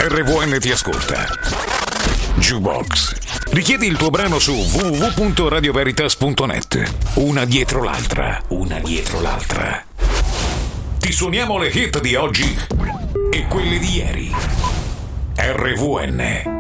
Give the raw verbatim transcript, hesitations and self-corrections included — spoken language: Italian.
R V N ti ascolta. Jukebox. Richiedi il tuo brano su w w w punto radio veritas punto net. Una dietro l'altra, una dietro l'altra. Ti suoniamo le hit di oggi e quelle di ieri. R V N.